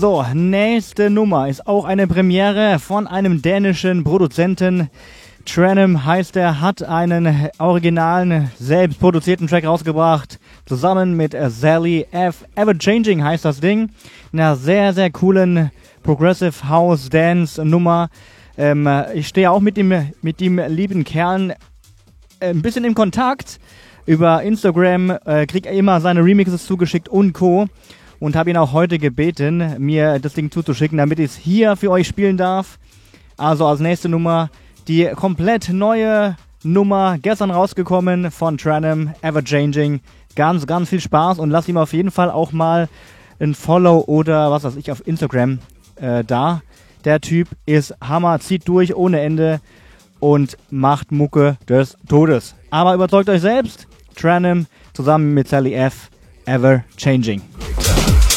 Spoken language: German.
So, nächste Nummer ist auch eine Premiere von einem dänischen Produzenten. Tranum heißt er, hat einen originalen, selbst produzierten Track rausgebracht, zusammen mit Sally F. Ever Changing heißt das Ding. Eine sehr, sehr coolen Progressive House Dance Nummer. Ich stehe auch mit dem lieben Kerl ein bisschen in Kontakt. Über Instagram kriege immer seine Remixes zugeschickt und Co. Und habe ihn auch heute gebeten, mir das Ding zuzuschicken, damit ich es hier für euch spielen darf. Also als nächste Nummer die komplett neue Nummer, gestern rausgekommen von Tranum, Ever Changing. Ganz, ganz viel Spaß und lasst ihm auf jeden Fall auch mal ein Follow oder was weiß ich auf Instagram da. Der Typ ist Hammer, zieht durch ohne Ende und macht Mucke des Todes. Aber überzeugt euch selbst, Tranum zusammen mit Sally F. Ever Changing.